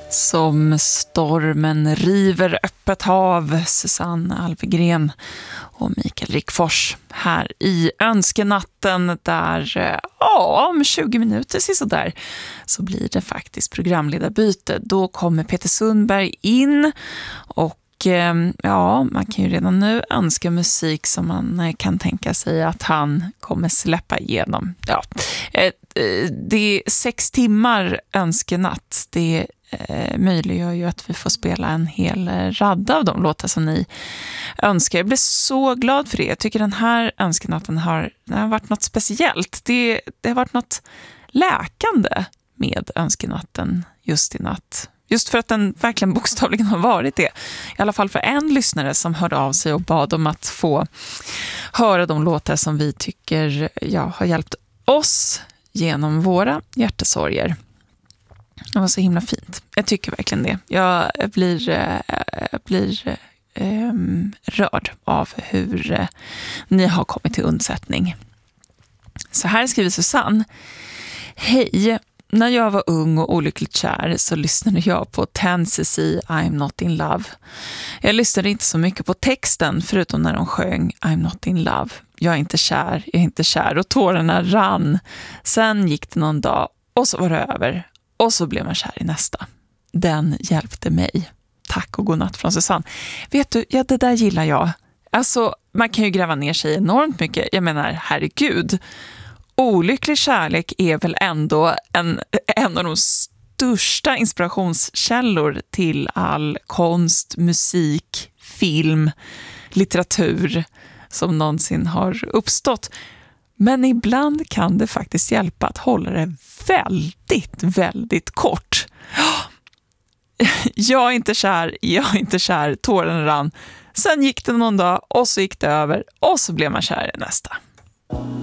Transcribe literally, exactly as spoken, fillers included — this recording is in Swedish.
Som stormen river öppet hav, Susanne Alvegren och Mikael Rickfors här i Önskenatten där ja, om tjugo minuter så där så blir det faktiskt programledarbyte. Då kommer Peter Sundberg in och ja, man kan ju redan nu önska musik som man kan tänka sig att han kommer släppa igenom. Ja, det är sex timmar önskenatt. Det möjliggör ju att vi får spela en hel radda av de låtar som ni önskar. Jag blir så glad för det. Jag tycker den här önskenatten har, har varit något speciellt. Det, det har varit något läkande med önskenatten just i natt. Just för att den verkligen bokstavligen har varit det. I alla fall för en lyssnare som hörde av sig och bad om att få höra de låtar som vi tycker ja, har hjälpt oss genom våra hjärtesorger. Det var så himla fint. Jag tycker verkligen det. Jag blir, jag blir um, rörd av hur uh, ni har kommit till undsättning. Så här skriver Susanne. Hej! När jag var ung och olyckligt kär så lyssnade jag på ten C C I'm Not In Love. Jag lyssnade inte så mycket på texten förutom när de sjöng I'm Not In Love. Jag är inte kär, jag är inte kär och tårarna rann. Sen gick det någon dag och så var det över och så blev man kär i nästa. Den hjälpte mig. Tack och godnatt från Susanne. Vet du, ja det där gillar jag. Alltså man kan ju gräva ner sig enormt mycket. Jag menar, herregud. Olycklig kärlek är väl ändå en, en av de största inspirationskällor till all konst, musik, film, litteratur som någonsin har uppstått. Men ibland kan det faktiskt hjälpa att hålla det väldigt, väldigt kort. Jag är inte kär, jag är inte kär, tåren rann. Sen gick det någon dag och så gick det över och så blev man kär i nästa.